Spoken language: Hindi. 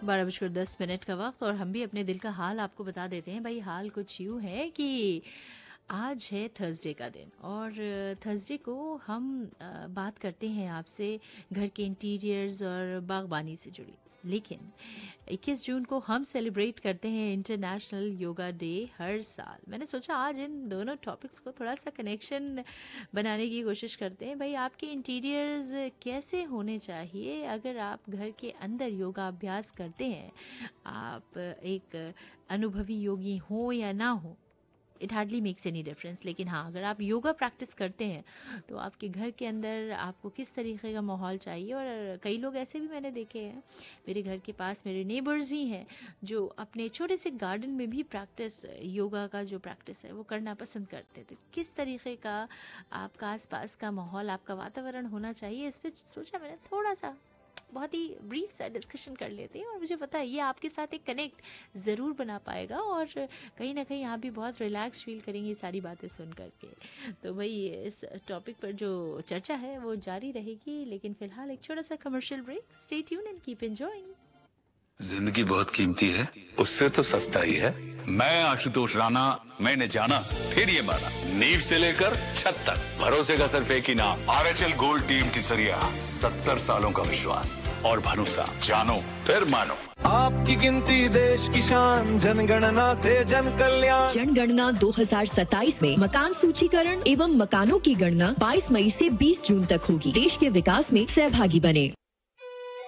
12:10 का वक्त और हम भी अपने दिल का हाल आपको बता देते हैं। भाई हाल कुछ यूँ है कि आज है थर्सडे का दिन और थर्सडे को हम बात करते हैं आपसे घर के इंटीरियर्स और बागबानी से जुड़ी। लेकिन 21 जून को हम सेलिब्रेट करते हैं इंटरनेशनल योगा डे हर साल। मैंने सोचा आज इन दोनों टॉपिक्स को थोड़ा सा कनेक्शन बनाने की कोशिश करते हैं। भाई आपके इंटीरियर्स कैसे होने चाहिए अगर आप घर के अंदर योगा अभ्यास करते हैं। आप एक अनुभवी योगी हो या ना हो, it hardly makes any difference. लेकिन हाँ, अगर आप योगा प्रैक्टिस करते हैं तो आपके घर के अंदर आपको किस तरीके का माहौल चाहिए। और कई लोग ऐसे भी मैंने देखे हैं, मेरे घर के पास मेरे नेबर्स ही हैं जो अपने छोटे से गार्डन में भी प्रैक्टिस, योगा का जो प्रैक्टिस है वो करना पसंद करते हैं। तो किस तरीके का आपका आसपास का माहौल, आपका वातावरण होना चाहिए, इस पर सोचा मैंने थोड़ा सा बहुत ही ब्रीफ सा डिस्कशन कर लेते हैं। और मुझे पता है ये आपके साथ एक कनेक्ट ज़रूर बना पाएगा और कहीं ना कहीं आप भी बहुत रिलैक्स फील करेंगे ये सारी बातें सुन करके। तो भाई इस टॉपिक पर जो चर्चा है वो जारी रहेगी, लेकिन फिलहाल एक छोटा सा commercial break. Stay tune and keep enjoying. जिंदगी बहुत कीमती है, उससे तो सस्ता ही है। मैं आशुतोष राणा, मैंने जाना फिर ये माना, नींव से लेकर छत तक भरोसे का सिर्फ एक ही नाम, आरएचएल गोल्ड टीम टिसरिया। 70 सालों का विश्वास और भरोसा, जानो फिर मानो। आपकी गिनती देश की शान, जनगणना से जन कल्याण। जनगणना 2027 में मकान सूचीकरण एवं मकानों की गणना 22 मई से 20 जून तक होगी। देश के विकास में सहभागी बने।